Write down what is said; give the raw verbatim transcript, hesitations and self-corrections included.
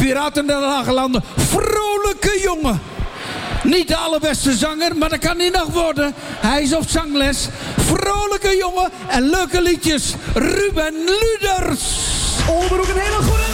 Piraten der Lage Landen. Vrolijke jongen. Niet de allerbeste zanger, maar dat kan hij nog worden. Hij is op zangles. Vrolijke jongen en leuke liedjes. Ruben Luders. Oldenbroek, een hele goede